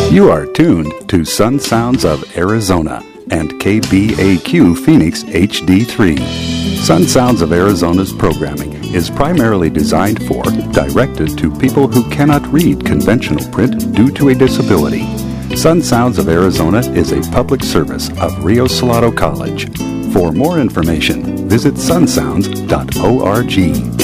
You are tuned to Sun Sounds of Arizona and KBAQ Phoenix HD3. Sun Sounds of Arizona's programming is primarily designed for, directed to people who cannot read conventional print due to a disability. Sun Sounds of Arizona is a public service of Rio Salado College. For more information, visit sunsounds.org.